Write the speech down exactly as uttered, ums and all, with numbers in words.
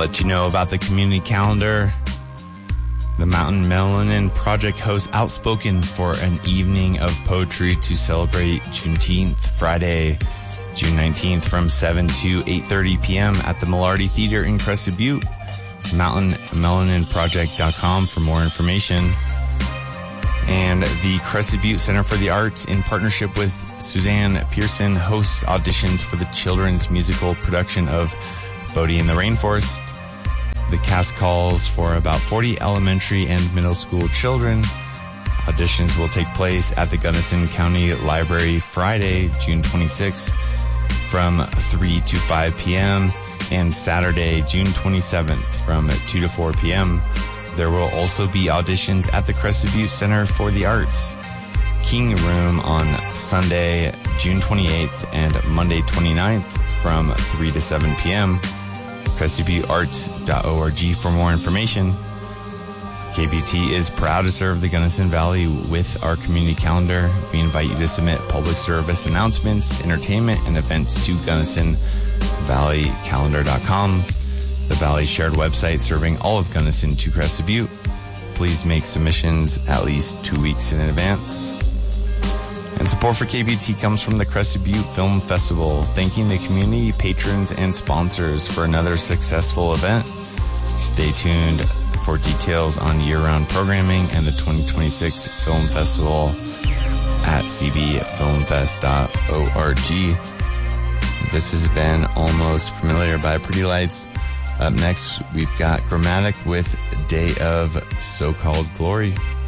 let you know about the community calendar. The Mountain Melanin Project hosts Outspoken for an evening of poetry to celebrate Juneteenth, Friday, June nineteenth from seven to eight thirty p.m. at the Malarty Theater in Crested Butte. mountain melanin project dot com for more information. And the Crested Butte Center for the Arts, in partnership with Suzanne Pearson, hosts auditions for the children's musical production of Bodie in the Rainforest. The cast calls for about forty elementary and middle school children. Auditions will take place at the Gunnison County Library Friday, June twenty-sixth from three to five p.m. and Saturday, June twenty-seventh from two to four p.m. There will also be auditions at the Crested Butte Center for the Arts King Room on Sunday, June twenty-eighth and Monday twenty-ninth from three to seven p.m. crested butte arts dot org for more information. K B T is proud to serve the Gunnison Valley with our community calendar. We invite you to submit public service announcements, entertainment, and events to gunnison valley calendar dot com, the Valley's shared website serving all of Gunnison to Crested Butte. Please make submissions at least two weeks in advance. And support for K B T comes from the Crested Butte Film Festival, thanking the community, patrons, and sponsors for another successful event. Stay tuned for details on year-round programming and the twenty twenty-six Film Festival at c b film fest dot org. This has been Almost Familiar by Pretty Lights. Up next, we've got Grammatic with Day of So-Called Glory.